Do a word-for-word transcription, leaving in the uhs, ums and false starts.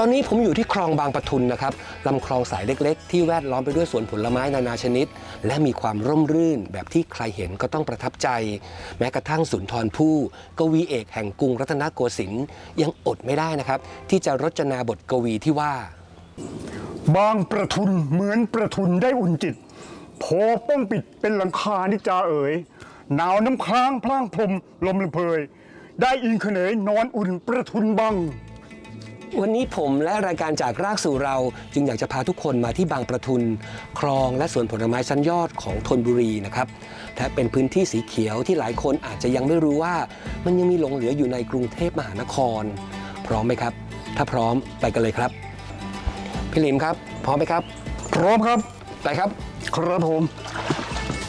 ตอนนี้ผมอยู่ที่คลองบางปะทุนนะครับลำคลองสายเล็กๆที่แวดล้อมไปด้วยสวนผลไม้นานาชนิดและมีความร่มรื่นแบบที่ใครเห็นก็ต้องประทับใจแม้กระทั่งสุนทรภู่กวีเอกแห่งกรุงรัตนโกสินทร์ยังอดไม่ได้นะครับที่จะรจนาบทกวีที่ว่าบางประทุนเหมือนประทุนได้อุ่นจิตโผป้องปิดเป็นหลังคานิจาเอ๋ยหนาวน้ำค้างพลางพรมลมลำเพยได้อิงเขนยนอนอุ่นประทุนบังวันนี้ผมและรายการจากรากสู่เราจึงอยากจะพาทุกคนมาที่บางประทุนคลองและสวนผลไม้ชั้นยอดของธนบุรีนะครับและเป็นพื้นที่สีเขียวที่หลายคนอาจจะยังไม่รู้ว่ามันยังมีหลงเหลืออยู่ในกรุงเทพมหานครพร้อมไหมครับถ้าพร้อมไปกันเลยครับพี่ลิมครับพร้อมไหมครับพร้อมครับไปครับครับผม